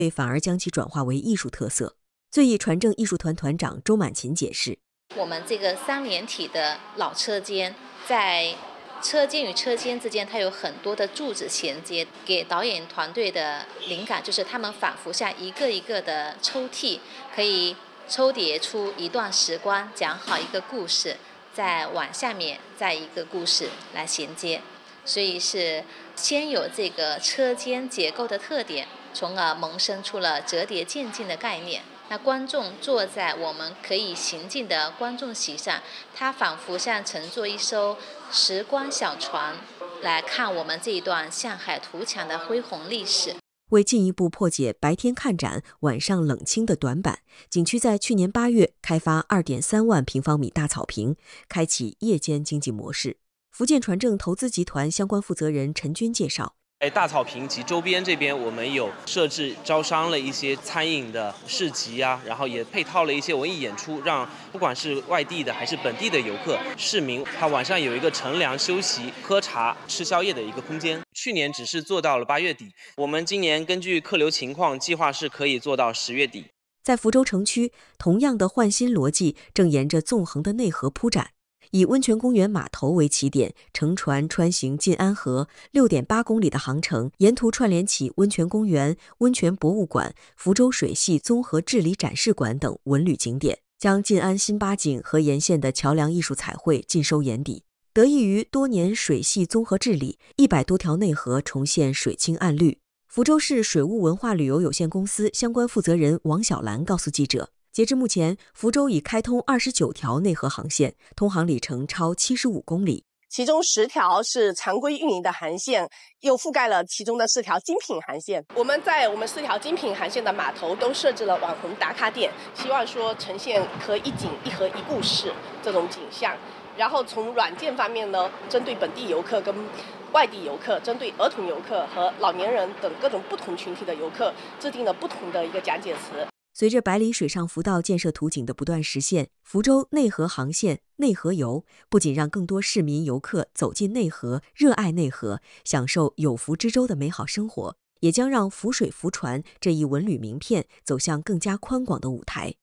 反而将其转化为艺术特色。最艺船政艺术团团长周满琴解释， 我们这个3连体的老车间，在车间与车间之间，它有很多的柱子衔接，给导演团队的灵感就是他们仿佛像一个一个的抽屉，可以抽叠出一段时光，讲好一个故事，再往下面再一个故事来衔接。所以是先有这个车间结构的特点，从而萌生出了折叠渐进的概念。那观众坐在我们可以行进的观众席上，他仿佛像乘坐一艘时光小船，来看我们这一段向海图强的恢宏历史。 为进一步破解白天看展、晚上冷清的短板，景区在去年8月开发2.3万平方米大草坪，开启夜间经济模式。福建船政投资集团相关负责人陈军介绍， 大草坪及周边这边，我们有设置招商了一些餐饮的市集啊，然后也配套了一些文艺演出，让不管是外地的还是本地的游客、市民，他晚上有一个乘凉休息、喝茶、吃宵夜的一个空间。去年只是做到了8月底，我们今年根据客流情况，计划是可以做到10月底。 在福州城区，同样的换新逻辑正沿着纵横的内河铺展。以温泉公园码头为起点，乘船穿行晋安河6.8公里的航程，沿途串联起温泉公园、温泉博物馆、福州水系综合治理展示馆等文旅景点，将晋安新八景和沿线的桥梁艺术彩绘尽收眼底。得益于多年水系综合治理，100多条内河重现水清岸绿。福州市水务文化旅游有限公司相关负责人王小兰告诉记者，截至目前，福州已开通29条内河航线，通航里程超75公里。 其中10条是常规运营的航线，又覆盖了其中的4条精品航线。我们在我们4条精品航线的码头都设置了网红打卡点，希望说呈现河一景一河一故事这种景象。然后从软件方面呢，针对本地游客跟外地游客，针对儿童游客和老年人等各种不同群体的游客，制定了不同的一个讲解词。 随着百里水上浮道建设图景的不断实现，福州内河航线内河游不仅让更多市民游客走进内河、热爱内河、享受有福之州的美好生活，也将让浮水浮船这一文旅名片走向更加宽广的舞台。